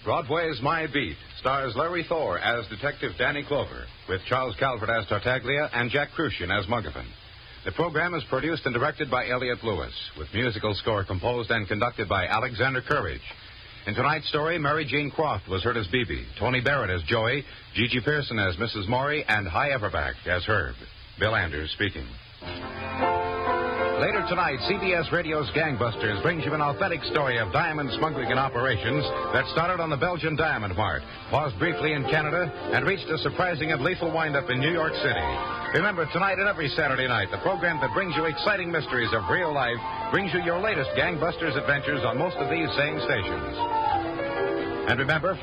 Broadway's My Beat stars Larry Thor as Detective Danny Clover, with Charles Calvert as Tartaglia and Jack Crucian as Muggavan. The program is produced and directed by Elliott Lewis, with musical score composed and conducted by Alexander Courage. In tonight's story, Mary Jean Croft was heard as Bebe, Tony Barrett as Joey, Gigi Pearson as Mrs. Maury, and Hy Everback as Herb. Bill Anders speaking. Later tonight, CBS Radio's Gangbusters brings you an authentic story of diamond smuggling and operations that started on the Belgian Diamond Mart, paused briefly in Canada, and reached a surprising and lethal windup in New York City. Remember, tonight and every Saturday night, the program that brings you exciting mysteries of real life brings you your latest Gangbusters adventures on most of these same stations. And remember,